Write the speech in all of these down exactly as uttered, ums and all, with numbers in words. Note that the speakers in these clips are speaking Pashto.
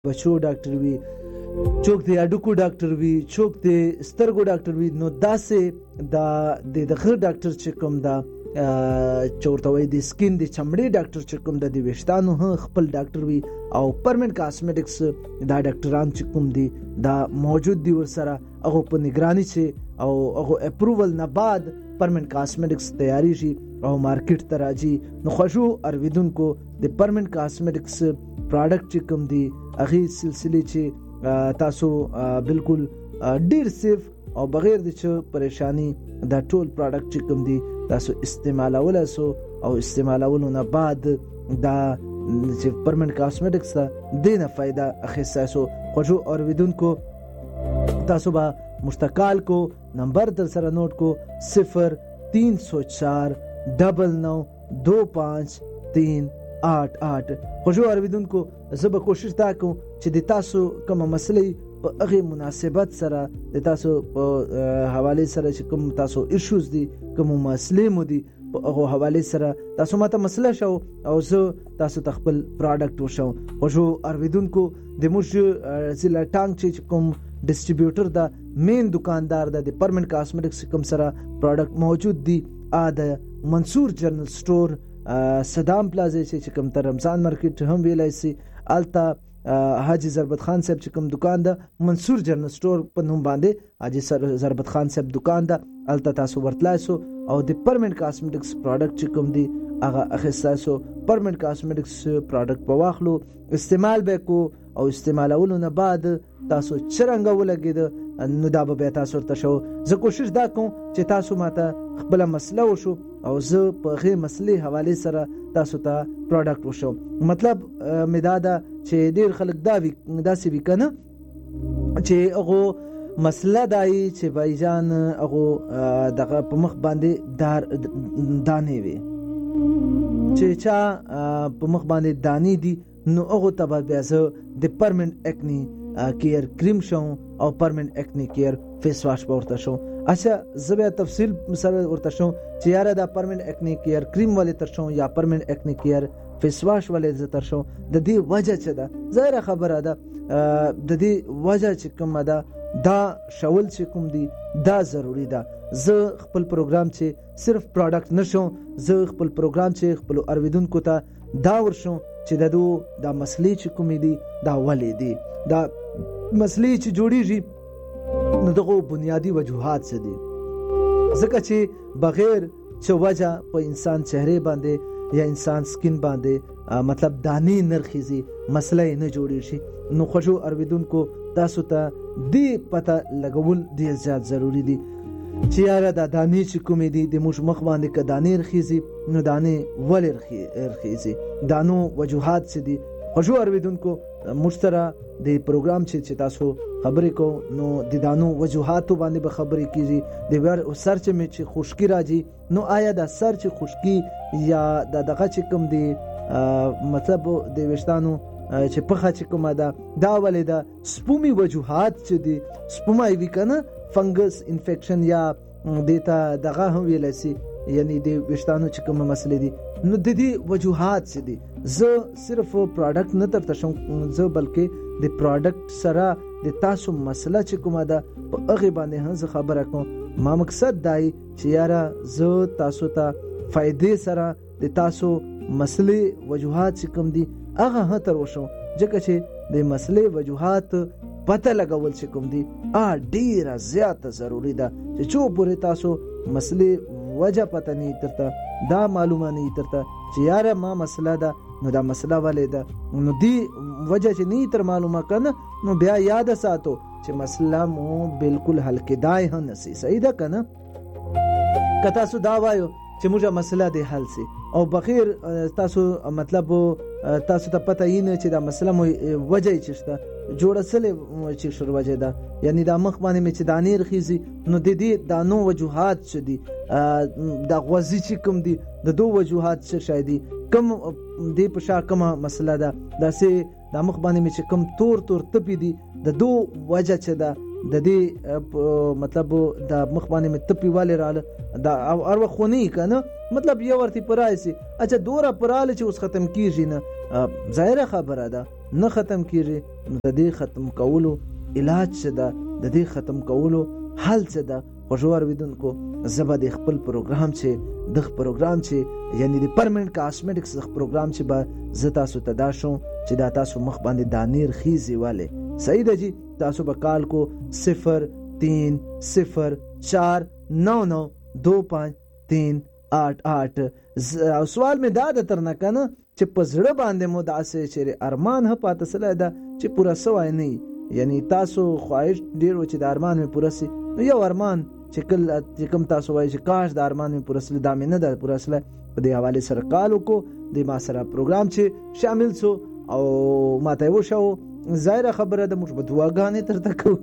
بچو ډاکټر وي، څوک د هډوکو ډاکټر وي، څوک د سترګو ډاکټر وي. نو داسې دا د دغه ډاکټر چې کوم دا چورتوي د سکین د چمړې ډاکټر چې کوم د ویښتانو خپل ډاکټر وي، او پرمننت کاسمیټکس دا ډاکټران چې کوم دي دا موجود دي ورسره، هغه په نگرانی چې او هغه اپروول نه بعد پرمننت کاسمیټکس تیاری شي او مارکیټ ته راځي. نو خوشو ارویدونکو د پرمننت کاسمیټکس پروډکټ چې کوم دي هغه سلسله چې تاسو بالکل ډیر سیف او بغیر د چ پریشانی دا ټول پروډکټ چې کوم دي تاسو استعمالول سو او استعمالولو نه بعد دا چې پرمننت کاسمیټکس دینه فائدہ اخیستاسو. خوشو اوریدونکو تاسو با مستقال کو نمبر در سره نوٹ کو صفر تین سو چار ڈبل نو دو پانچ تین آٹھ آٹھ. خوشو اوریدونکو زه به کوشش تا کوم چې د تاسو کوم مسلې په هغه مناسبت سره د تاسو په حواله سره چې کوم تاسو ایشوز دي کوم مسلې مو دي په هغه حواله سره تاسو ماته مسله شو او زه تاسو تخپل پروډکټ وشو. خوشو اوریدونکو د موږ ضلع ټانګ چې کوم ډسټریبیوټر دا مین دکاندار دا د پرمننت کاسمیټکس کوم سره پروډکټ موجود دي ا د منصور جنرال سٹور صدام پلازا چې کوم تر رمضان مارکیټ هم ویلای سي التا حاجی ضربت خان صاحب چې کوم دکان دا منصور جنرال سٹور په نوم باندې حاجی ضربت خان صاحب دکان دا التا تاسو ورتلایسو او د پرمننت کاسمیټکس پروډکټ چې کوم دی هغه اخیستاسو. پرمننت کاسمیټکس پروډکټ په واخلو استعمال به کو او استعمالولو نه بعد تاسو چرنګ ولګید نو دا به تاسو ورته شو. زه کوشش دا کوم چې تاسو ماته خپل مسله وشو او زه په هغه مسلې حواله سره تاسو ته پروډکټ وشو. مطلب مدادا چې ډیر خلک دا وی داسې وکنه چې هغه مسله دای چې بایجان هغه دغه په مخ باندې دار دانې وي چې چا په مخ باندې دانې دي نو هغه تبع بیا زه د پرمننت اکنی کیر کریم شو او پرمننت اکنی کیر فیس واش ورته شو. اچھا زبې تفصیل سره ورته شو چې یاره دا پرمننت اکنی کیر کریم ولې تر شو یا پرمننت اکنی کیر فیس واش ولې تر شو. د دې وجه څه ده ظاهر خبره ده د دې وجه چې کومه ده دا شول چې کوم دی دا ضروری ده. زه خپل پروګرام چې صرف پروډکټ نشو، زه خپل پروګرام چې خپل اوریدونکو ته دا ورشم چې د دو دا مسلې چې کومې دي دا ولې دي دا مسلې چې جوړیږي نو دغه بنیادی وجوهات څه دي. ځکه چې بغیر چې وجه په انسان چهره باندې یا انسان سکین باندې مطلب دانی نرخیزي مسله نه جوړیږي. نو خوشو اوریدونکو تاسو ته دی پته لګول ډیر زیات ضروری دي چې یاره دا دانی چې کومې دي د موږ مخ باندې ک دانی رخیزي نو دانی ولې رخیزي دانو وجوهات څه دي. خوشو اوریدونکو مشترا د پروګرام چې چې تاسو خبرې کو نو د دانو وجوهات باندې به خبرې کیږي. د ور سر چې می چې خشکی راځي نو آیا دا سر چې خشکی یا د دغه چې کوم دی مطلب د وشتانو چې پخه چې کومه ده دا ولې ده سپومي وجوهات چې دي سپومای وی کنه فنګس انفیکشن یا دیتا دغه هم ویل سي یعنی د وشتانو چې کومه مسلې دي نو د دې وجوهات څه دي. زه صرف پروډکټ نه تر تشم زه بلکې د پروډکټ سره د تاسو مسله چې کومه ده په هغه باندې هم خبره کوم. ما مقصد دای چې یاره زه تاسو ته فائدې سره د تاسو مسلې وجوهات چې کوم دي هغه هم تر وشو ځکه چې د مسلې وجوهات پته لګول چې کوم دي ا ډیره زیاته ضروری ده چې چو پورې تاسو مسلې وجه پته نه ترته دا معلومه نه ترته چې یاره ما مسله ده نو دا مسله ولې ده نو دی وجه چې نه تر معلومه کنه نو بیا یاد ساتو چې مسله مو بالکل حل کېدای هم نسی. صحیح ده کنه که تاسو دا وایو چې موږ مسله دې حل سي او بخیر تاسو مطلب تاسو ته پته یې نه چې دا مسله مو وجه یې چشته جوړه سره چې شروع وجه ده یعنی دا مخ باندې مې چې دانې رخیزي نو د دې دانو وجوهات څه دي دا غوځي چې کوم دي د دو وجوهات څه شای دي کم دې په شا کومه مسله ده دا سه دا مخ باندې مې چې کوم تور تور تپی دي د دو وجه چې ده د دې مطلب د مخ باندې مې تپی والے رااله دا او ارو خونی کنه مطلب یو ورته پرایسي اچھا دوره پراله چې اوس ختم کیږي نه ظاهره خبره ده نه ختم کیږي. نو د دې ختم کولو علاج څه ده، د دې ختم کولو حل څه ده؟ خوږو اوریدونکو زه به د خپل پروګرام چې دغه پروګرام چې یعنی د پرمننت کاسمیټکس دغه پروګرام چې به زه تاسو ته دا شوم چې دا تاسو مخ باندې دانیر خیزي والے صحیح ده جی. تاسو به کال کو صفر تین صفر چار نو نو دو پانچ تین آٹھ آٹھ. سوال می دا د ترنه کنه چې په زړه باندې مو داسې چې ارمان ه پاته سره ده چې پورا سوای نه، یعنی تاسو خواهش ډیر و چې د ارمان می پوره سي. نو یو ارمان چې کل چې کوم تاسو وایي چې کاش د ارمان می پوره سي دا مې نه ده پوره سره. په دې حواله سره کال وکړو د ما سره پروګرام چې شامل سو او ماته و شو ظاهره خبره ده موږ به دعاګانې ترته کوو.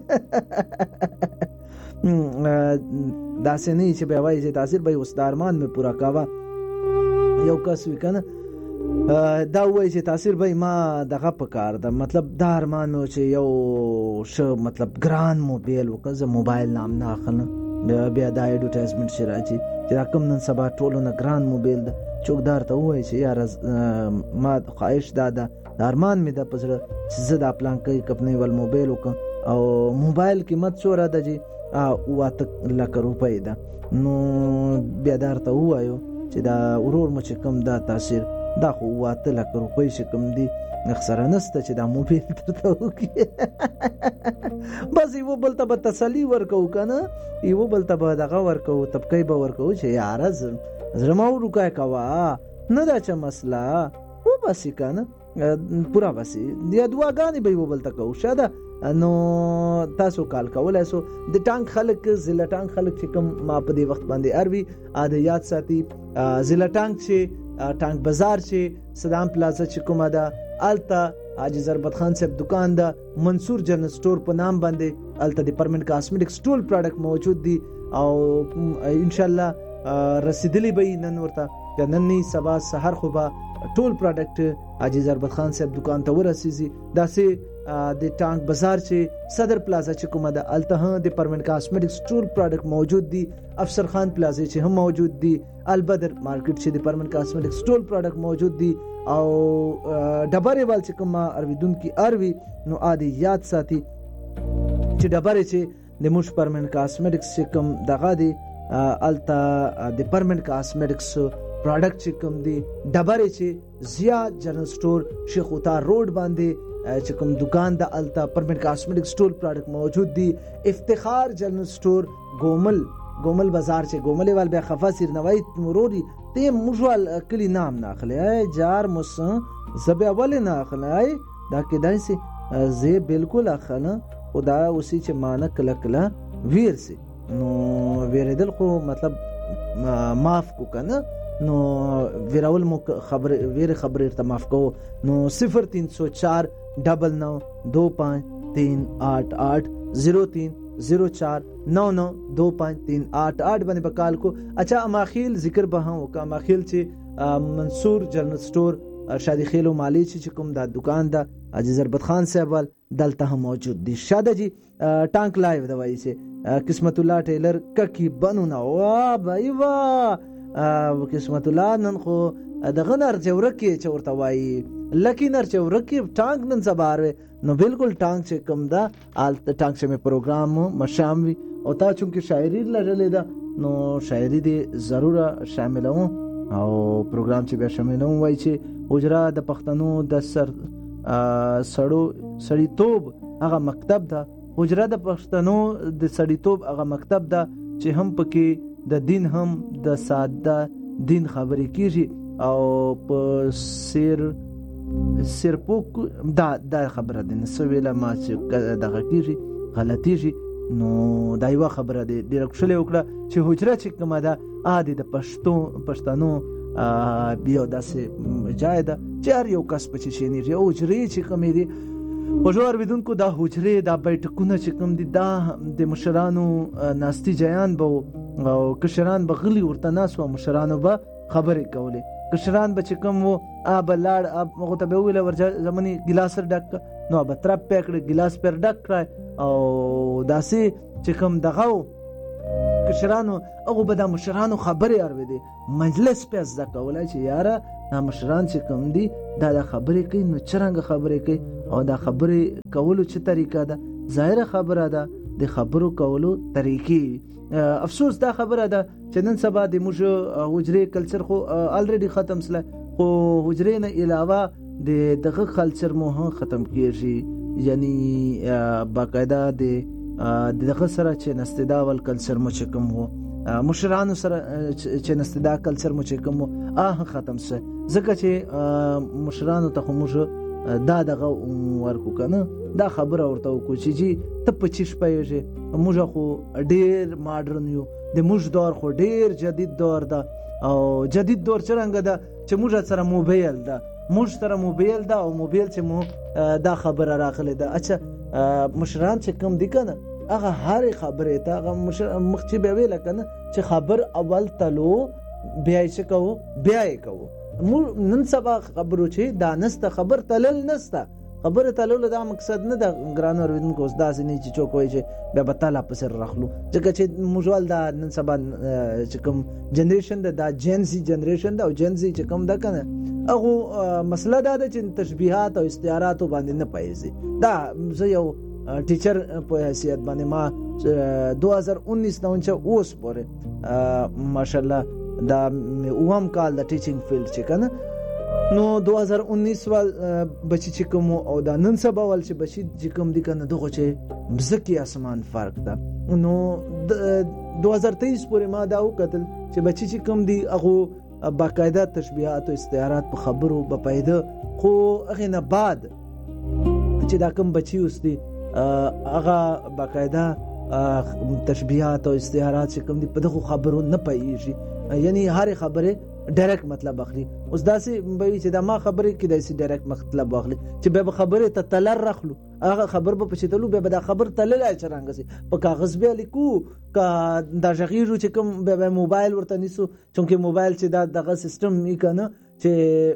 داسې نه چې به وایي چې تاثیر به اوس د ارمان مې پوره کاوه. یو کس وی کنه دا وایي چې تاثیر به ما دغه په کار ده، مطلب دا ارمان مې چې یو ښه مطلب ګران موبایل وکړه. زه موبایل نام نه اخلم، بیا دا ایډورټایزمنټ چې راځي چې دا کوم نن سبا ټولو نه ګران موبایل ده. چوکدار ته وایي چې یاره ما خواهش دا ده د ارمان مې ده په زړه چې زه دا پلان کوي کپنی ول موبایل وکړم. او موبایل قیمت څومره ده جی؟ اوه اته لکه روپۍ ده. نو بیا درته ووایو چې دا ورور مو چې کوم دا تاثیر دا خو اوه اته لکه روپۍ چې کوم دي سره نسته چې دا موبایل درته وکړي. بس یو بل ته به تسلي ورکوو که نه، یو بل ته به دغه ورکوو طبقۍ به ورکوو چې یاره زړه مه وروکای کوه، نه دا چې مسله وبسي که نه پوره بسي یا دعاګانې به یو بل ته کوو ښه ده. نو تاسو کال کولای سو. د ټانک خلک ضلع ټانک خلک چې کوم ما په دې وخت باندې اروي اده یاد ساتي ضلع ټانک چې ټانک بازار چې صدام پلازا چې کومه ده الته حاجی ضربت خان صاحب دکان ده منصور جنرل سٹور په نام باندې الته د پرمننت کاسمیټکس ټول پروډکټ موجود دي او ان شاء الله رسیدلی به نن ورته نن نه سبا سحر خو به ټول پروډکټ حاجی ضربت خان صاحب دکان ته ورسیږي. داسې د ټانک بازار چې صدر پلازا چې کومه ده الته د پرمننت کاسمیټکس ټول پروډکټ موجود دي. افسر خان پلازا چې هم موجود دي. البدر مارکیټ چې د پرمننت کاسمیټکس ټول پروډکټ موجود دي. او ډبره وال چې کومه ارویدون کی اروي نو عادي یاد ساتي چې ډبره چې د موش پرمننت کاسمیټکس چې کوم دغه دي الته د پرمننت کاسمیټکس پروډکټ چې کوم دي ډبره چې زیا جنرل سٹور شیخ وتار روډ باندې چې کوم دکان د التا پرمننت کاسمیټکس ټول پروډکټ موجود دي. افتخار جنرل سٹور ګومل ګومل بازار چې ګومل وال به خفاسیر نوای مروري ته مجوال کلی نام نه اخلي جار مس زبې اول نه اخلي دا کېدای سي زه بالکل اخلم خدا اوسې چې مان کله کله ویر سي نو ویریدل خو مطلب معاف کو کنه نو ویراول مو خبر ویر خبر ارته معاف کو. نو صفر تین سو چار ڈبل نو دو پانچ تین آٹھ آٹھ زیرو تین زیرو چار نو نو دو پانچ تین آٹھ آٹھ باندې بکال کو. اچھا اماخیل ذکر به هم وکا اماخیل چې منصور جنرل سٹور شادی خیل و مالی چې کوم دا دکان دا حاجی ضربت خان صاحب دلته هم موجود دي. شاده جی ټانک لایو دا وایي چې قسمت الله ټیلر ککی بنو نه وا بای وا قسمت الله نن خو دغه نر جوړکی چې ورته وایي لکی نر چورکی ټانک نن سبار نو بالکل ټانک چې کوم دا آل ټانک چې مې پروګرام مشام وی او تا چونکه شاعری لرلې دا نو شاعری دې ضرور شاملوم او پروګرام چې به شاملوم وای چې حجره د پښتنو د سر سړو سړیتوب هغه مکتب دا حجره د پښتنو د سړیتوب هغه مکتب دا چې هم پکې د دین هم د ساده دین خبرې کیږي او په سیر سرپوک دا دا خبره ده نسویله ما چې دغه کیږي غلطیږي نو دا یو خبره ده ډیره خوشاله وکړه چې حجره چې کومه ده عادي د پښتو پښتنو بیا داسې جای ده چې هر یو کس په چې شینی او حجرې چې کومې دي وجوار بدونکو دا حجرې دا بیٹکونه چې کوم دي دا د مشرانو ناستی جیان به او کشران به غلی ورته ناس او مشرانو به خبرې کولې کشران به چې کوم وو آب لاړ اب مغه ته به ویل ورځ زمونی ګلاس ډک نو به تر پکړ ګلاس پر ډک کړ او داسې چې کوم دغه کشرانو هغه به د مشرانو خبرې اورېدې مجلس په زده کولای چې یاره دا مشران چې کوم دي دا د خبرې کوي نو چرنګ خبرې کوي او دا خبرې کولو چې طریقه ده ظاهره خبره ده د خبرو کولو طریقې. افسوس دا خبره ده چې نن سبا د موږ حجرې کلچر خو الریډي ختم سله خو حجرې نه علاوه د دغه کلچر مو هم ختم کیږي. یعنی باقاعده د دغه سره چې نستدا ول کلچر مو چې کوم وو مشرانو سره چې نستدا کلچر مو چې کوم اه ختم شه ځکه چې مشرانو ته خو موږ دا دغه ورکو کنه دا خبره ورته وکړو چې جی ته په چی شپېږي موږ خو ډیر ماډرن یو د موږ دور خو ډیر جدید دور ده او جدید دور څنګه ده چې موږ سره موبایل ده موږ سره موبایل ده او موبایل چې مو دا خبره راغله ده. اچھا مشران چې کوم دي کنه هغه هر خبره ته هغه مخچې به ویل کنه چې خبر اول تلو بیا یې کو بیا یې کو نن سبا خبرو چې دانسته خبر تلل نسته خبره تلول دا مقصد نه د ګرانو رویدونکو اوس داسې نه چې څوک وایي چې بیا به تاله په سر راخلو ځکه چې موږ دا نن سبا چې کوم جنریشن ده دا جنزي جنریشن ده او جنزي چې کوم ده کنه هغه مسله دا ده چې تشبیهات او استعارات باندې نه پایځي. دا زه یو ټیچر په حیثیت باندې ما دو هزار انیس نه چې اوس پورې ماشاءالله دا اوم کال د ټیچینګ فیلډ چې کنه نو دو هزار انیس وال بچی چې کوم او دا نن سبا وال چې بچی چې کوم دي کنه دغه چې مزکی اسمان فرق ده. نو دو هزار تیئیس پورې ما دا وکتل چې بچی چې کوم دي هغه باقاعده تشبیهات او استعارات په خبرو په پیدا خو هغه نه بعد چې دا کوم بچی اوسدي هغه باقاعده تشبیهات او استعارات چې کوم دي په دغه خبرو نه پېږي یعنی هر خبره ډایرکټ مطلب اخلي. اوس داسې به چې دا ما خبره کې داسې ډایرکټ مطلب اخلي چې به خبره ته تلر رخلو هغه خبر به پچتلو به دا خبر تلل چرانګ سي په کاغذ به لیکو کا دا ژغیرو چې کوم به موبایل ورته نیسو چونکه موبایل چې دا دغه سیستم یې کنه چې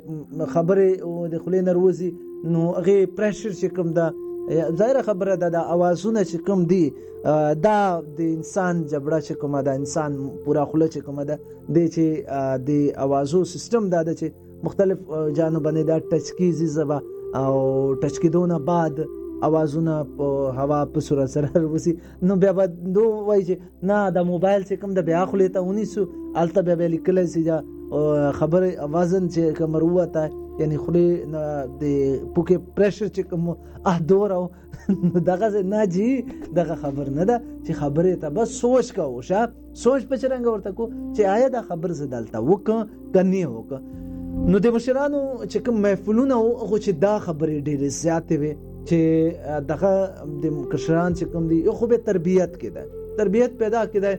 خبره د خلې نروزي نو هغه پرشر چې کوم دا ظاهر خبره ده د اوازونه چې کوم دي دا د انسان جبړه چې کومه ده انسان پورا خوله چې کومه ده د چې د اوازو سیستم دا ده چې مختلف جانبونه دا ټچ کیږي زبا او ټچ کیدونه بعد اوازونه په هوا په صورت سره ورسي نو بیا به دو وایي چې نه د موبایل چې کوم د بیا خلې ته ونیسو الته بیا لیکل سي خبره اوازن چې کوم وروته یعنی خلی د پوکې پریشر چې کوم احدور او دغه نه جی دغه خبر نه ده چې خبره ته بس سوچ کا وشه سوچ په چرنګ ورته کو چې آیا دا خبر زدلته وک کني وک نو د مشرانو چې کوم محفلونه او چې دا خبرې ډېرې زیاتې وي چې دغه د کشران چې کوم دي خو به تربیت کړي تربیت پیدا کړي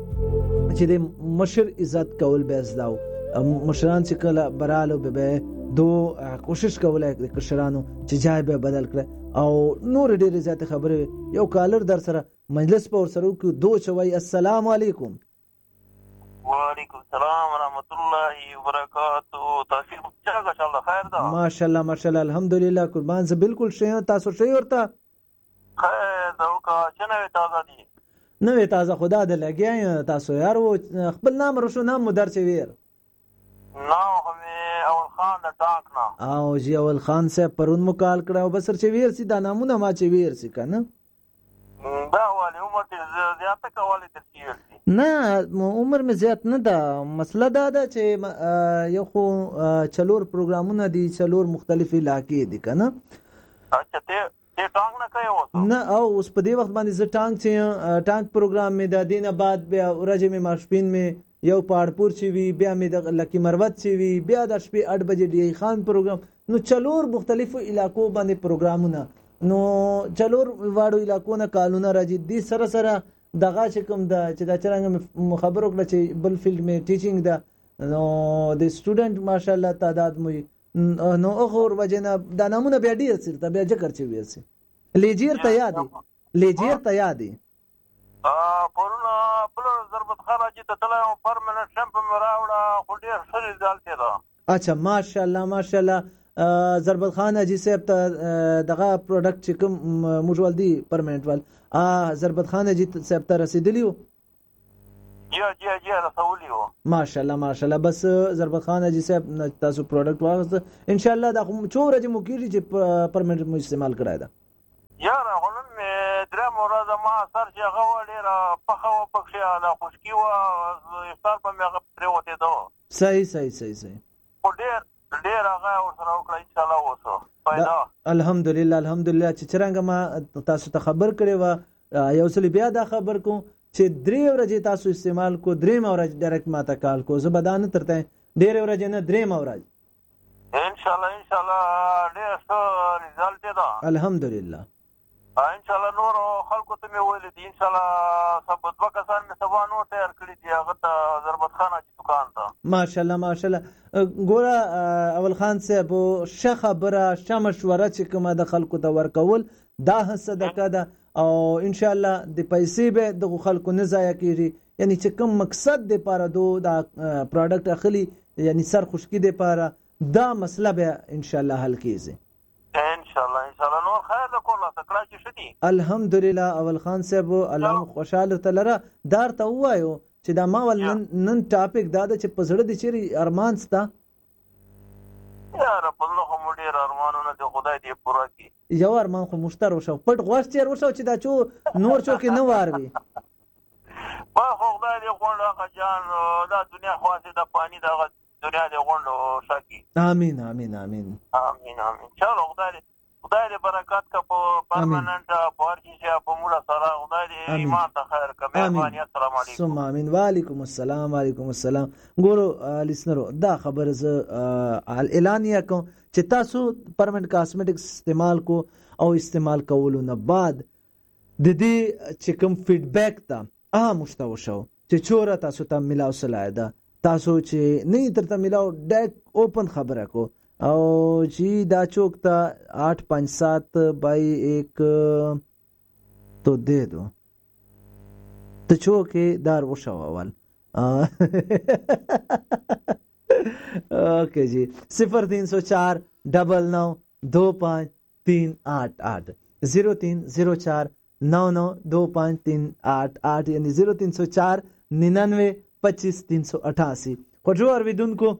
چې د مشر عزت کول به زداو مشران چې کله براله به دو کوشش کوله د کشرانو چې جای به بدل کړ او نور ډېر زیات خبره یو کالر در سره مجلس په ور سره کو دو چوي السلام علیکم. وعلیکم السلام ورحمت الله وبرکاتہ. تاسو څنګه چل خیر ده؟ ماشاءالله ماشاءالله الحمدلله قربان زه بالکل ښه تاسو ښه ورته خیر دا کا څنګه تازه دي نو تازه خدا دې لګیا تاسو یار خپل نام رسو نام مدر چې ویر نو اول خان د ټانک نه او جی اول خان صاحب پرون مو کال کړو بسر چې ویر سي دا نامونه ما چې ویر سي کنه دا والی عمر ته زیاته کوالي ترتیب نه عمر مې زیات نه ده مسله دا ده چې یو خو چلور پروګرامونه دي چلور مختلف علاقې دي کنه اچھا ته ته ټانک نه کوي وته نه او اوس په دې وخت باندې ز ټانک چې ټانک پروګرام مې د دینه بعد بیا ورځې مې ماشپین مې یو پاړپور چې وی بیا مې د لکی مروت چې وی بیا د شپې اټ بجې ډی خان پروګرام نو چلور مختلفو علاقو باندې پروګرامونه نو چلور واړو علاقو نه کالونه راځي دي سره سره دغه چې کوم د چې دا څنګه خبرو کړ چې بل فیلډ مې ټیچینګ ده نو د سټوډنټ ماشاءالله تعداد مې نو اخور وجنه د نمونه بیا ډیر سره بیا ذکر چې ویسي لیجیر ته یاد لیجیر ته یاد ا پرونه بل ضربت خراجي ته تلم پرمننت شمپ مراوړه خو ډیر ښه رزلټ دی. اچھا ماشاءالله ماشاءالله ضربت خان اجي صاحب ته دغه پروډکټ چې کوم موجول دی پرمننت ول ا ضربت خان اجي صاحب ته رسیدلی و جی جی جی رسولي وو ماشاءالله ماشاءالله. بس ضربت خان حاجی صاحب تاسو پروډکټ واغست ان شاء الله دا څو ورځې مو کېږي چې پرمنټ مو استعمال کړای دا یاره خو نن مې درېیمه ورځ ما سر چې هغه وه ډېره پخه وه پکښې لا خشکي وه افطار په مې هغه پرېوتېده. صحیح صحیح صحیح صحیح خو ډېر ډېر هغه ورسره وکړه انشاءالله اوس فایده. الحمدلله الحمدلله چې څرنګه ما تاسو ته خبر کړې وه یو ځل بیا دا خبر کوم چې درې ورځې تاسو استعمال کو درېیمه ورځ ډایرکټ ما ته کال کو زه به دا نه ترته ډېرې ورځې نه درېیمه ورځ انشاءالله انشاءالله ډېر ښه ریزالټ یې ده الحمدلله. انشاءالله نورو خلکو ته مې ویلي دي انشاءالله سبا دوه کسان مې سبا نور تیار کړي دي هغه ته ضربت خان حاجي دکان ته. ماشاءالله ماشاءالله. ګوره اول خان صاحب ښه خبره ښه مشوره چې کومه د خلکو ته ورکول دا صدقه ده او انشاءالله د پیسې به د خلکو نه ضایع کیږي. یعنی چې کوم مقصد د پاره دو دا پروډکټ اخلي یعنی سر خشکی د پاره دا مسله به انشاءالله حل کیږي انشاءالله انشاءالله. نور خیر ده کوله تکړه چې شدي الحمدلله. اول خان صاحب الله خوشاله تلره دار ته وایو چې دا ما ول نن, نن ټاپک دا د چې پزړه د چیرې ارمان ستا یاره په زړه خو مو ډېر ارمانونه دي خدای دې پوره کړي. یو ارمان خو مشتر وشو پټ غوښ چیر وشو چې دا چو نور چوکې نه واروي په خو خدای دې غونډ هغه جان دا دنیا خواسي د پانی دغه دنیا دې غونډ شاکي. امين امين امين امين امين. چلو خدای دې خدای دې برکات کا په پرمننت په هر شي په مولا سره خدای دې ایمان ته خیر کا. مهرباني. السلام علیکم. ثم امين. وعلیکم السلام وعلیکم السلام. ګورو لیسنرو دا خبر ز اعلانیا کوم چې تاسو پرمننت کاسمیټکس استعمال کو او استعمال کولو نه بعد د دې چې کوم فیډبیک تا اه مشتاو شو چې چوره تاسو ته ملاو سلای دا تاسو چې نه ترته ملاو ډایرکټ اوپن خبره کو او چې دا چوک تا آٹھ پانچ سات بائی ایک تو دے دو تو چوکے دار وشو اول اوکے جی صفر تین سو چار ڈبل نو دو پانچ تین آٹھ آٹھ زیرو تین زیرو چار نو نو دو پانچ تین آٹھ آٹھ یعنی زیرو تین سو چار ننانوے پچیس تین سو اٹھاسی. خوشو اوریدونکو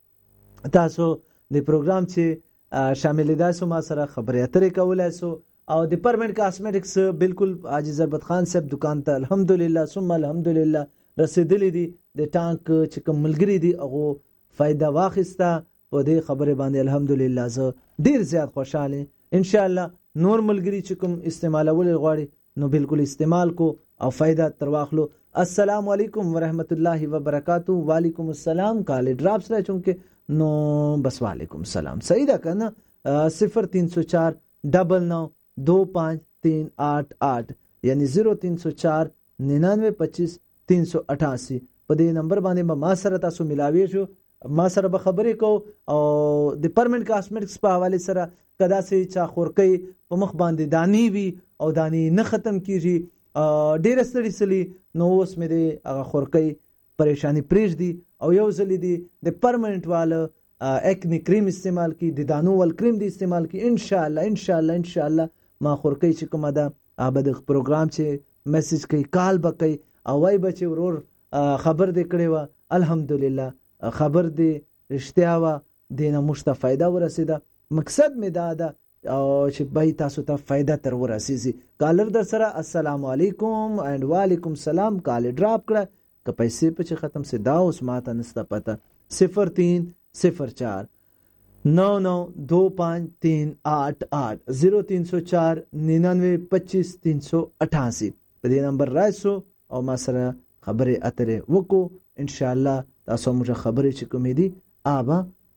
تاسو د پروګرام چې شامل دای سو ما سره خبرې اترې کولای سو او د پرمننت کاسمیټکس بالکل حاجی ضربت خان صاحب دکان ته الحمدلله ثم الحمدلله رسیدلی دي د ټانک چې کوم ملګری دي هغه فائدہ واخیسته په دې خبره باندې الحمدلله زه ډیر زیات خوشاله ان شاء الله نور ملګری چې کوم استعمالول غواړي نو بالکل استعمال کو او فائدہ تر واخلو. السلام علیکم ورحمت الله وبرکاتہ. وعلیکم السلام. کال ډراپس را چونکه نو بس وعلیکم السلام. صحیح ده کنه صفر تین سو چار ڈبل نو دو پانچ تین آٹھ آٹھ یعنی زیرو تین سو چار ننانوے پچیس تین سو اٹھاسی په دې نمبر باندې به ما سره تاسو ملاوي شو ما سره به خبرې کو او د پرمننت کاسمیټکس په حواله سره کدا سي چا خورکۍ په مخ باندې دانی وي او دانی نه ختم کیږي ډیر ستړي سلی نو اوس مې د هغه خورکۍ پریشانی پریږ دي او یو ځل دي د پرمننت والا اکنی کریم استعمال کی د دانو ول کریم دی استعمال کی ان شاء الله ان شاء الله ان شاء الله ما خورکۍ چې کومه ده ابد پروګرام چې میسج کوي کال بکای او وای بچي ورور خبر دې کړي وا الحمدلله خبر دې رښتیا وا دینه مشته فائدہ ورسیده. مقصد می دا ده او چې بای تاسو ته فائدہ تر ورسیږي. کالر در سره السلام علیکم اند وعلیکم السلام. کال ډراپ کړه که پیسې په چې ختم سي دا اوس ماته نسته پته. صفر تین صفر چار نو نو دو پانچ تین آٹھ آٹھ زیرو تین سو چار ننانوے پچیس تین سو اٹھاسی په دې نمبر راشو او ما سره خبرې اترې وکړو. ان شاء الله تاسو موږ خبرې چې کومې دي آبا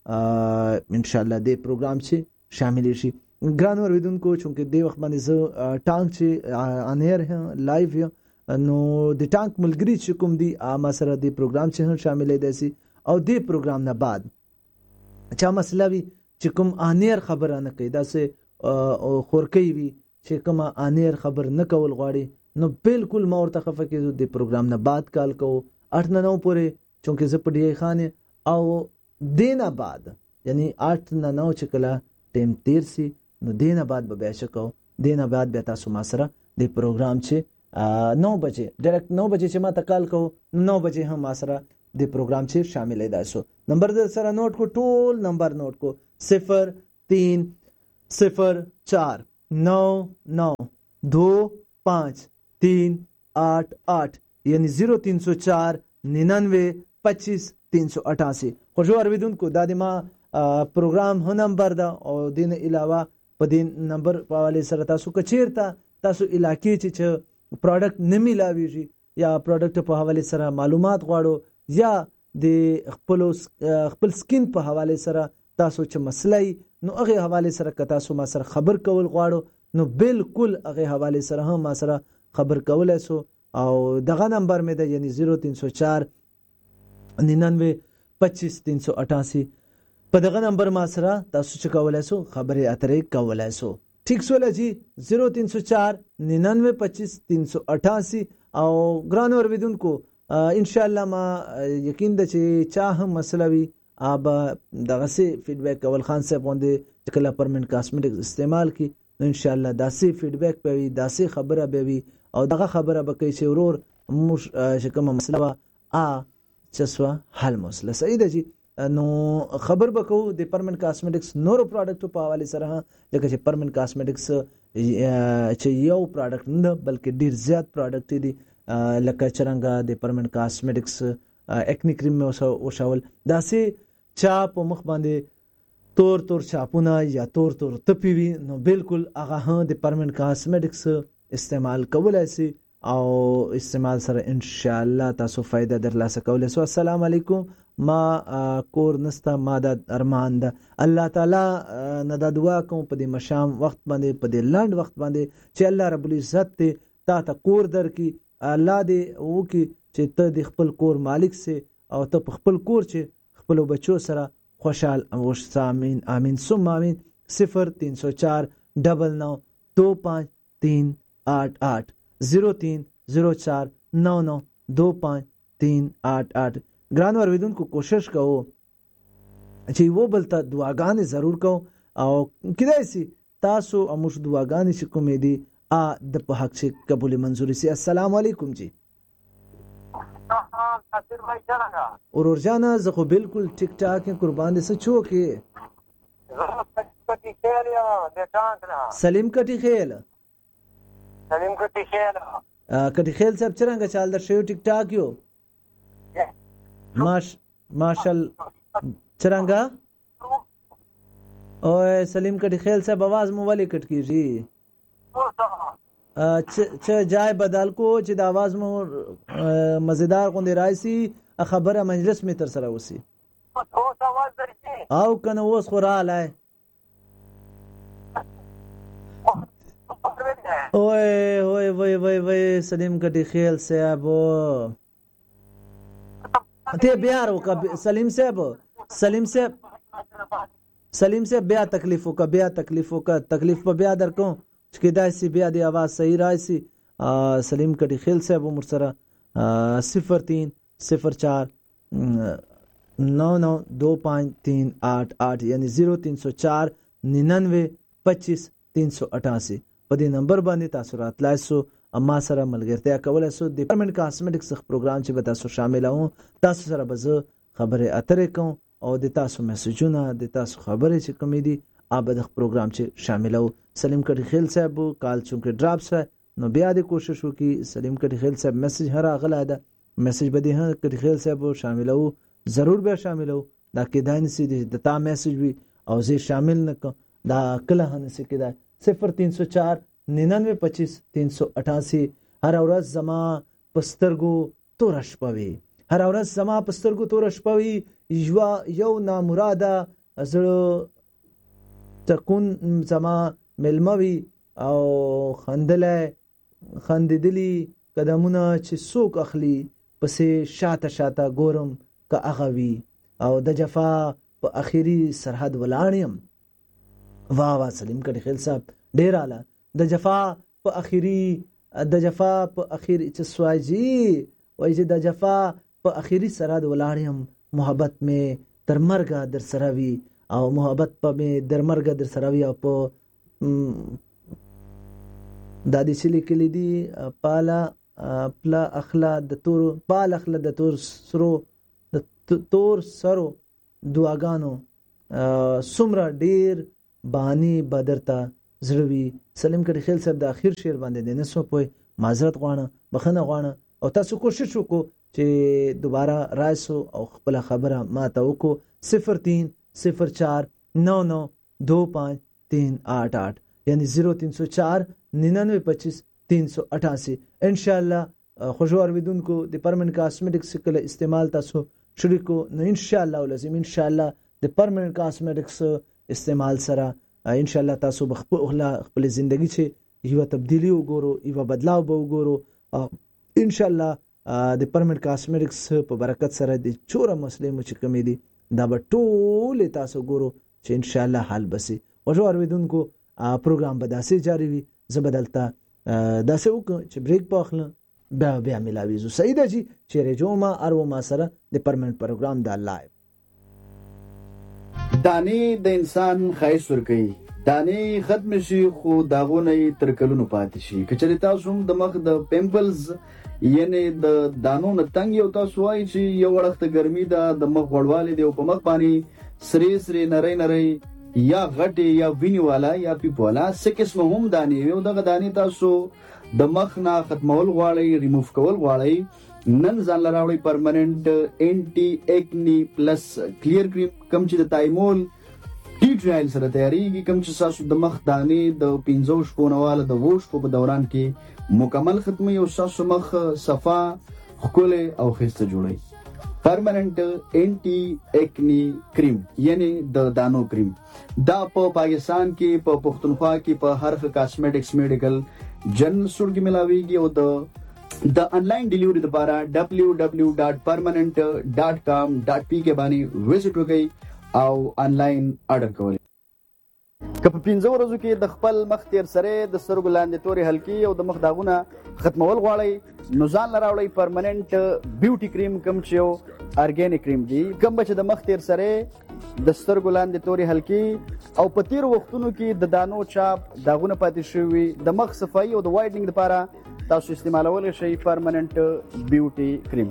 ان شاء الله دې پروګرام چې شامل شي. ګران اوریدونکو چونکه دې وخت باندې زه ټانک چې انیر لایو نو د ټانک ملګری چې کوم دي ما سره دې پروګرام چې شامل دي سي او دې پروګرام نه بعد چا مسله وي چې کوم انیر خبره نه کوي دا سه خورکۍ وي چې کوم انیر خبر نه کول غواړي نو بالکل ما ورته خفه کېدو د پروګرام نه بعد کال کوو اٹھ نه نو پورې چونکه زه په ډی خانه او دینه بعد یعنی اٹھ نه نو چې کله ټیم تیر سي نو دینه بعد به بیا شکو دینه بعد بیا تاسو ما سره د پروګرام چې نو بجې ډایرکټ نو بجې چې ما ته کال کو نو بجې هم ما سره د پروګرام چې شاملې ده. سو نمبر در سره نوٹ کو, ټول نمبر نوٹ کو, صفر تین صفر چار نو نو دو پانچ تین آٹھ آٹھ یعنی زیرو تین سو چار ننانوے پچیس تین سو اٹھاسی. خوشو اوریدونکو دا د ما پروګرام هو نمبر ده او دین علاوه په دې نمبر په حواله سره تاسو کچیرته تاسو علاقې چې پروډکټ نه ملاويږي یا پروډکټ په حواله سره معلومات غواړو یا د خپل خپل سکین په حواله سره تاسو چې مسلې نو هغه حواله سره که تاسو ما سره خبر کول غواړو نو بالکل هغه حواله سره هم ما سره خبر کولای سو او دغه نمبر مې ده یعنی زیرو تین سو چار ننانوے پچیس تین سو اٹھاسی. په دغه نمبر ما سره تاسو چې کولای سو خبرې اترې کولای سو. ٹھیک سو لجی زیرو تین سو چار ننانوے پچیس تین سو اٹھاسی. او ګران اوریدونکو ان شاء الله ما یقین ده چې چا هم مسله وي اب دغه سي فیډبیک کول خان صاحب باندې چې کله پرمننت کاسمیټکس استعمال کی نو ان شاء الله داسې فیډبیک پوي داسې خبره به وي او دغه خبره به کوي چې ورور مش چې کومه مسله وا ا چسوا حل مسله صحیح ده جی. نو خبر بکو د پرمننت کاسمیټکس نورو پروډکټو په حواله سره ځکه چې پرمننت کاسمیټکس چې یو پروډکټ نه بلکې ډیر زیات پروډکټ دي لکه چرنګا د پرمننت کاسمیټکس اکنی کریم او شاول داسې چا په مخ باندې تور تور چاپونه یا تور تور تپی وي نو بالکل هغه هم د پرمننت کاسمیټکس استعمال کولای شي او استعمال سره ان شاء الله تاسو فائدہ درلاسه کولای شئ. السلام علیکم. ما کور نستا ما د ارمان ده الله تعالی نه د دعا کوم په دې مشام وخت باندې په دې لاند وخت باندې چې الله رب العزت ته تا ته کور درکې الله دې وکي چې ته د خپل کور مالک سي او ته په خپل کور چې خپل بچو سره خوشحال او امين امين ثم امين. صفر تین سو چار ڈبل نو دو پانچ تین آٹھ آٹھ زیرو تین زیرو چار نو نو دو پانچ تین آٹھ آٹھ. ګران اوریدونکو کوشش کوو چې و بل ته دعاګانې ضرور کوو او کیدای شي تاسو اموش دعاګانې چې کومې دي ا د په حق چې قبول منزوري سي. السلام علیکم جی. اورور جانا زه خو بالکل ټیک ټاک قربان دي څه چوکي سلیم کټی خیل سلیم کټی خیل کټی خیل صاحب څنګه چال در شیو ټیک ټاک یو ماش ماشال چرنګا او سلیم کټی خیل صاحب आवाज مو ولې کټ کیږي چې جای بدل کو چې د आवाज مو مزیدار غوندي راځي خبره مجلس می تر سره وسی او کنه اوس خو را لای اوه اوه وای وای وای سلیم کټی خیل صاحب ته بیا وک سلیم صاحب سلیم صاحب سلیم صاحب بیا تکلیف وک بیا تکلیف وک تکلیف په بیا درکو چې کدا سی بیا دی आवाज صحیح راځي. سلیم کټی خیل صاحب عمر سره صفر تین صفر چار نو نو دو پانچ تین آٹھ آٹھ یعنی زیرو تین سو چار ننانوے پچیس تین سو اٹھاسی په دې نمبر باندې تاسو راتلای سو اما سره ملګرتیا کولای سو. د پرمننت کاسمیټکس پروګرام چې به تاسو شامل وو تاسو سره به زه خبرې اترې کوم او د تاسو میسجونه د تاسو خبرې چې کومې دي اب د پروګرام چې شامل وو. سلیم کټی خیل صاحب کال چونکه ډراپ شو نو بیا د کوشش وکي سلیم کټی خیل صاحب میسج هر اغلا ده میسج به دې کټی خیل صاحب شامل وو ضرور به شامل وو دا کې دانه سي د تا میسج وي او زه شامل نک دا کله هنه سي کېدا. صفر تین سو چار ننانوے پچیس تین سو اٹھاسی. هر ورځ زما پسترګو تورش پوي هر ورځ زما پسترګو تورش پوي یو یو نامراده زړه تكون زما ملموي او خندله خنددلی قدمونه چې څوک اخلي پسې شاته شاته ګورم که اغوي او د جفا په اخیری سرحد ولانیم. واه واه سلیم کټی خیل صاحب ډیر اعلی. د جفا په اخیری د جفا په اخیری چې سواجی وای چې د جفا په اخیری سرحد ولانیم محبت می تر مرګه در سره وي او محبت په می در مرګه در سره وي او په دا د چې لیکلي دي پالا پلا اخلا د تور پال اخلا د تور سرو د تور سرو دعاګانو سمره ډیر بانی بدرتا زړوي. سلیم کړي خیل سر د اخیر شعر باندې د نسو په معذرت غواړم، بخنه غواړم او تاسو کوشش وکړو چې دوباره راسو او خپل خبره ما ته وکړو. صفر تین صفر چار نو نو دو پانچ تین آٹھ آٹھ یعنی زیرو تین سو چار ننانوے پچیس تین سو اٹھاسی. انشاءاللہ خوشوار ودونکو د پرمننٹ کاسمیټکس کله استعمال تاسو شروع کو نو انشاءاللہ ولازم انشاءاللہ د پرمننٹ کاسمیټکس استعمال سره انشاءاللہ تاسو بخپل خپل ژوندۍ چې یو تبدیلی وګورو، یو بدلاو به وګورو. انشاءاللہ د پرمننٹ کاسمیټکس په برکت سره د چوره مسلې مو چې کمی دي دا به ټول تاسو ګورو چې انشاءاللہ حل بسي. خوشوار ودونکو پروګرام به داسې جاری وي، زبدلته داسې وکړو چې بریک پاخله بیا بیا ملاویزو. سعیده جی چیرې جوما ارو ما سره د پرمننٹ پروګرام دا لایو. دانې د انسان خایس ورکوي، دانې ختم شي خو داغونه تر کلونو پاتې شي. کچې تاسو هم د مخ د پیمپلز یعنی د دانو نه تنګ یو تاسو وایي چې یو وخت ګرمي ده د مخ غوړوالی دی او په مخ باندې سری سری نری نری یا غټي یا ویني والا یا پیپ والا څه قسم هم دانې یو دغه دانې تاسو د مخ نه ختمول غواړئ، ریموف کول غواړئ، نن ځان لراوړئ پرمننٹ انټي ایکنی پلس کلیر کریم کم چې د تایمول ټی ټرایل سره تیاریږي، کم چې تاسو د مخ دانې د پنځو شپو نه والا د وو شپو په دوران کې مکمل ختمي او تاسو مخ صفا ښکلی او ښایسته جوړوي. پرمننٹ انټي ایکنی کریم یعنی د دانو کریم دا په پاکستان کې په پښتونخوا کې په هر کاسمیټکس میډیکل جنرل سټور کې ملاويږي او د د انلاین ډیلیوري لپاره ڈبلیو ڈبلیو ڈبلیو ڈاٹ پرمننٹ ڈاٹ کام ڈاٹ پی کې باندې وزټ وکړئ او انلاین آرډر کوئ. که په پنځه ورځو کې د خپل مخ تیر سره د سترګو لاندې تورې حلقې او د مخ داغونه ختمول غواړئ نو ځان لراوړئ پرمننٹ بیوټي کریم کم چې یو ارګینیک کریم دی، کم چې د مخ تیر سره د سترګو لاندې تورې حلقې او په تیر وختونو کې د دانو چاپ داغونه پاتې شوي د مخ صفایي او د وایډنینګ لپاره تاسو استعمالولی شئ پرمننٹ بیوټي کریم.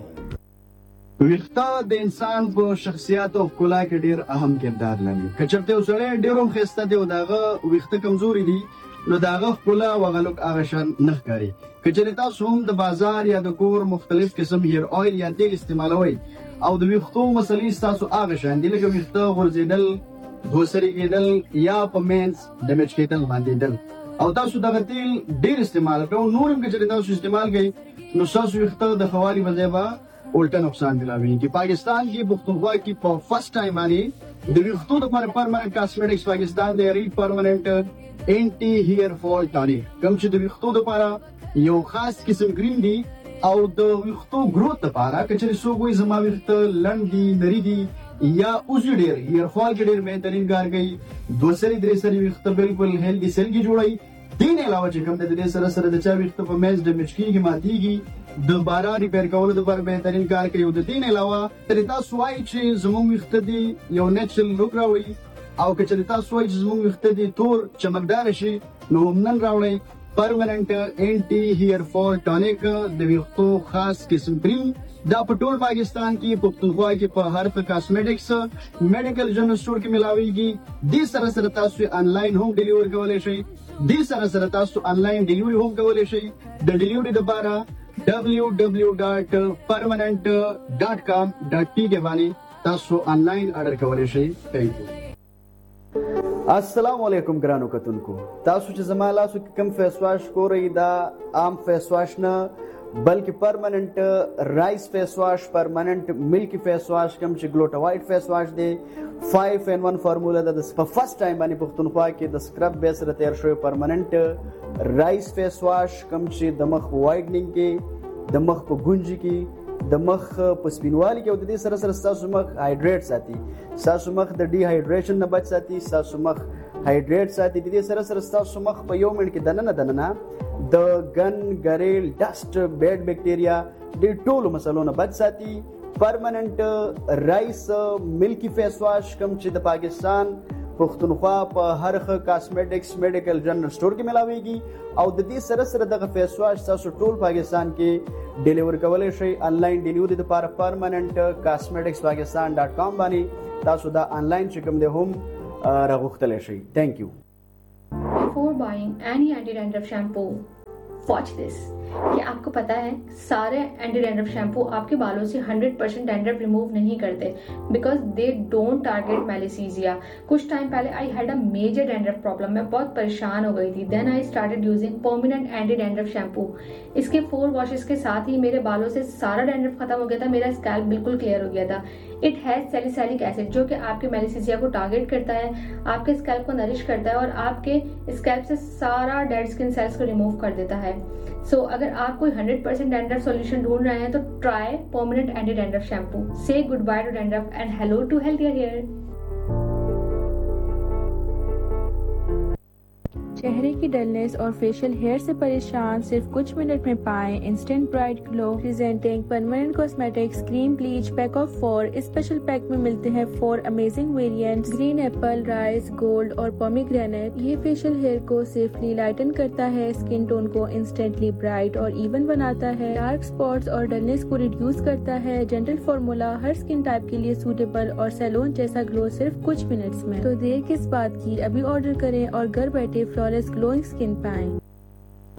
ویښته د انسان په شخصیت او ښکلا کې ډېر اهم کردار لري. که چېرته یو سړی ډېر هم ښایسته دی او د هغه ویښته کمزوري دي نو د هغه ښکلا او هغه لوک هغه شان نه ښکاري. که چېرې تاسو هم د بازار یا د کور مختلف قسم هیر آیل یا تیل استعمالوئ او د ویښتو مسلې ستاسو هغه شان دي لکه ویښته غورځېدل، دوسري کېدل یا په مینځ ډمیج کېدل باندېدل او تاسو دغه تیل ډېر استعمال کوئ، نور هم که چېرې تاسو استعمال کوئ نو ستاسو ویښته د ښه والي په ځای به الټا نقصان ملاويږي. پاکستان کې پښتونخوا کې په فرست ټایم باندې د ویښتو لپاره پرمننٹ کاسمیټکس پاکستان دی ری پرمننٹ انټي هیر فال ټانیک کوم چې د ویښتو لپاره یو خاص قسم کریم دی او د ویښتو گروث لپاره که چېرې څوک وایي زما ویښته لنډ دي، نري دي یا اوږي ډېر هیر فال کې ډېر بهترین کار کوي، دوه سري درې سري ویښته بالکل هیلدي سلګي جوړوي. دې نه علاوه چې کوم د دې سره سره د چا ویښته په میز ډمیج کېږي ماتېږي د باران ریپیر کولو لپاره بهترین کار کوي. د دې نه علاوه ترې تاسو وایئ چې زموږ ویښته دي یو نیچرل لوک راوړي او که چېرې تاسو وایئ چې زموږ ویښته دي تور چمکداره شي نو نن راوړئ پرمننٹ انټي هیر فال ټانیک د ویښتو خاص قسم کریم. دا په ټول پاکستان کې پښتونخوا کې په هر کاسمیټکس میډیکل جنرل سټور کې ملاويږي. دې سره سره تاسو انلاین هم ډیلیور کولی شئ، دې سره سره تاسو انلاین ډیلیوري هم کولی شئ. د ډیلیوري لپاره ڈبلیو ڈبلیو ڈبلیو ڈاٹ پرمننٹ ڈاٹ کام ڈاٹ پی کې باندې تاسو انلاین آرډر کولی شئ. تھینک یو. السلام علیکم ګرانو کتونکو، تاسو چې زما لاسو کې کوم فیس واش ګورئ دا عام فیس واش نه بلکې پرمننٹ رائس فیس واش، پرمننٹ ملکی فیس واش کوم چې ګلوټاوایډ فیس واش دی فایو ان ون فارمولا ده. د په فرست ټایم باندې پښتونخوا کې د سکرب بیس سره تیار شوی پرمننٹ رائس فیس واش کوم چې د مخ وایډنینګ کې، د مخ په ګونجې کې، د مخ په سپینوالي کې او د دې سره سره ستاسو مخ هایډریټ ساتي، ستاسو مخ د ډي هایډریشن نه بچ ساتي، ستاسو مخ هایډریټ ساتي. د دې سره سره ستاسو مخ په یو منټ کې دننه دننه د ګن ګریل ډسټ بیډ بیکټیریا د ټولو مسلو نه بچ ساتي. پرمننٹ رائس ملکی فیس واش کوم چې د پاکستان پښتونخوا په هر ښه کاسمیټکس میډیکل جنرال سٹور کې ملاويږي او د دې سره سره دغه فیس واش تاسو ټول پاکستان کې ډیلیور کولای شئ. انلاین ډیلیوري لپاره پرمننت کاسمیټکس پاکستان ډاٹ کام باندې تاسو دا انلاین چې کوم دی هم راغوښتلی شئ. تھینک یو. Before buying any anti-dandruff shampoo, watch this. कि आपको पता है सारे एंटी डैंड्रफ शैम्पू आपके बालों से हंड्रेड परसेंट डैंड्रफ रिमूव नहीं करते बिकॉज दे डोंट टारगेट मेलिसीजिया. कुछ टाइम पहले I had a major dandruff problem. मैं बहुत परेशान हो गई थी. Then I started using permanent anti dandruff shampoo. इसके फोर वॉशेस के साथ ही मेरे बालों से सारा डैंड्रफ खत्म हो गया था. मेरा स्कैल्प बिल्कुल क्लियर हो गया था. इट हैज सैलिसिलिक एसिड जो कि आपके मेलिसीजिया को टारगेट करता है, आपके स्कैल्प को नरिश करता है और आपके स्कैल्प से सारा डेड स्किन सेल्स को रिमूव कर देता है. सो so, अगर आप कोई हंड्रेड परसेंट डैंड्रफ सॉल्यूशन ढूंढ रहे हैं तो try permanent anti dandruff shampoo. से good by two dandruff and hello to healthier hair. चेहरे की डलनेस और फेशियल हेयर से परेशान, सिर्फ कुछ मिनट में पाएं instant bright glow. Presenting permanent cosmetics cream bleach pack of four. इस स्पेशल पैक में मिलते हैं four amazing variants: green Apple, rice, gold और पोमीग्रेनेट. ये फेशियल हेयर को सेफली लाइटन करता है, स्किन टोन को इंस्टेंटली ब्राइट और इवन बनाता है, डार्क स्पॉट्स और डलनेस को रिड्यूस करता है. जेंटल फॉर्मूला, हर स्किन टाइप के लिए सूटेबल और सैलून जैसा ग्लो सिर्फ कुछ मिनट्स में. तो देर किस बात की, अभी ऑर्डर करें और घर बैठे फ्लॉलेस ग्लोइंग स्किन पाएं.